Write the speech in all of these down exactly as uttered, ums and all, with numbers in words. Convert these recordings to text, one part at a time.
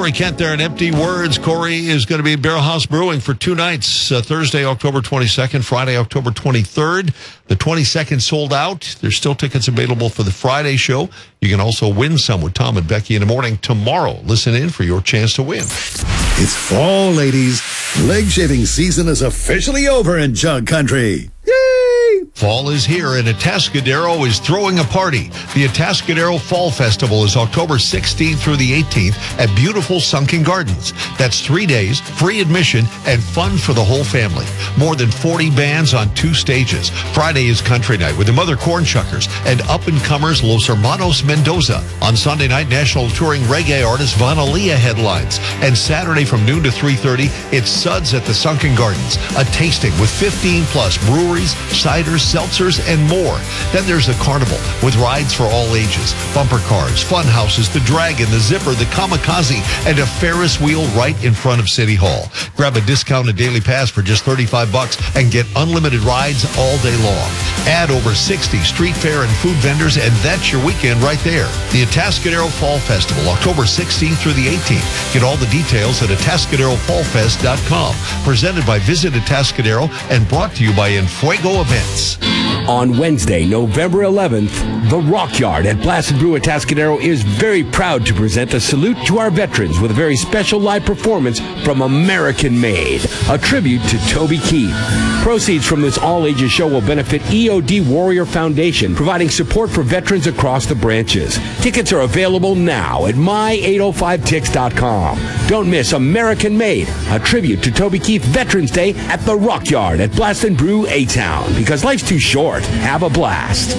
Corey Kent there in Empty Words. Corey is going to be at Barrel House Brewing for two nights, uh, Thursday, October twenty-second, Friday, October twenty-third. The twenty-second sold out. There's still tickets available for the Friday show. You can also win some with Tom and Becky in the morning tomorrow. Listen in for your chance to win. It's fall, ladies. Leg shaving season is officially over in Jug Country. Yay! Fall is here, and Atascadero is throwing a party. The Atascadero Fall Festival is October sixteenth through the eighteenth at beautiful Sunken Gardens. That's three days, free admission, and fun for the whole family. More than forty bands on two stages. Friday is Country Night with the Mother Cornchuckers and up-and-comers Los Hermanos Mendoza. On Sunday night, national touring reggae artist Vanalia headlines. And Saturday from noon to three thirty, it's Suds at the Sunken Gardens, a tasting with fifteen plus breweries, ciders, seltzers, and more. Then there's a carnival with rides for all ages, bumper cars, fun houses, the Dragon, the Zipper, the Kamikaze, and a Ferris wheel right in front of City Hall. Grab a discounted daily pass for just thirty-five bucks and get unlimited rides all day long. Add over sixty street fair and food vendors, and that's your weekend right there. The Atascadero Fall Festival, October sixteenth through the eighteenth. Get all the details at atascadero fall fest dot com. Presented by Visit Atascadero and brought to you by Enfuego Events. On Wednesday, November eleventh, the Rock Yard at Blasted Brew Atascadero is very proud to present a salute to our veterans with a very special live performance from American Made, a tribute to Toby Keith. Proceeds from this all-ages show will benefit E O D Warrior Foundation, providing support for veterans across the branches. Tickets are available now at my eight oh five tix dot com. Don't miss American Made, a tribute to Toby Keith Veterans Day at the Rock Yard at Blasted Brew A-Town. Because life's too short. Have a blast.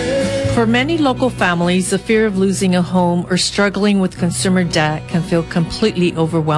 For many local families, the fear of losing a home or struggling with consumer debt can feel completely overwhelming.